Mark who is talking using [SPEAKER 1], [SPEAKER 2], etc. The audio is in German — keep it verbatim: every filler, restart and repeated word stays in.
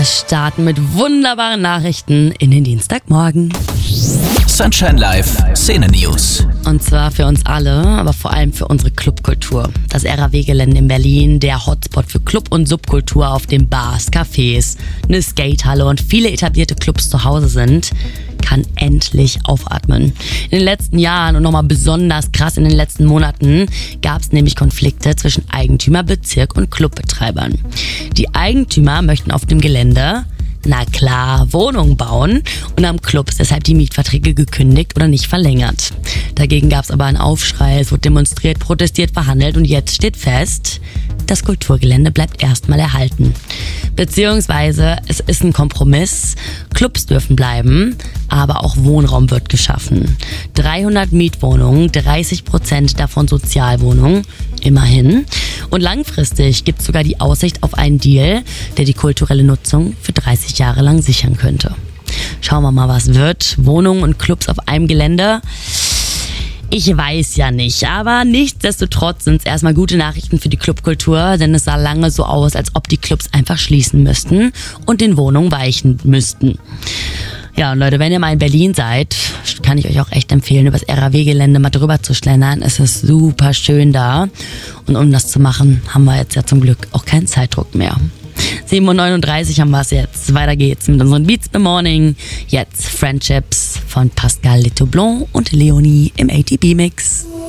[SPEAKER 1] Starten mit wunderbaren Nachrichten in den Dienstagmorgen.
[SPEAKER 2] Sunshine Live Szene News.
[SPEAKER 1] Und zwar für uns alle, aber vor allem für unsere Clubkultur. Das R A W-Gelände in Berlin, der Hotspot für Club- und Subkultur, auf dem Bars, Cafés, eine Skatehalle und viele etablierte Clubs zu Hause sind, kann endlich aufatmen. In den letzten Jahren und nochmal besonders krass in den letzten Monaten gab es nämlich Konflikte zwischen Eigentümer, Bezirk und Clubbetreibern. Die Eigentümer möchten auf dem Gelände, na klar, Wohnungen bauen und haben Clubs deshalb die Mietverträge gekündigt oder nicht verlängert. Dagegen gab es aber einen Aufschrei, es wurde demonstriert, protestiert, verhandelt und jetzt steht fest, das Kulturgelände bleibt erstmal erhalten. Beziehungsweise es ist ein Kompromiss, Clubs dürfen bleiben, aber auch Wohnraum wird geschaffen. dreihundert Mietwohnungen, dreißig Prozent davon Sozialwohnungen, immerhin. Und langfristig gibt es sogar die Aussicht auf einen Deal, der die kulturelle Nutzung für dreißig Jahre lang sichern könnte. Schauen wir mal, was wird. Wohnungen und Clubs auf einem Gelände? Ich weiß ja nicht, aber nichtsdestotrotz sind es erstmal gute Nachrichten für die Clubkultur, denn es sah lange so aus, als ob die Clubs einfach schließen müssten und den Wohnungen weichen müssten. Ja, und Leute, wenn ihr mal in Berlin seid, kann ich euch auch echt empfehlen, über das R A W-Gelände mal drüber zu schlendern. Es ist super schön da. Und um das zu machen, haben wir jetzt ja zum Glück auch keinen Zeitdruck mehr. sieben Uhr neununddreißig haben wir es jetzt. Weiter geht's mit unseren Beats the Morning. Jetzt Friendships von Pascal Letoublon und Leonie im A T B-Mix.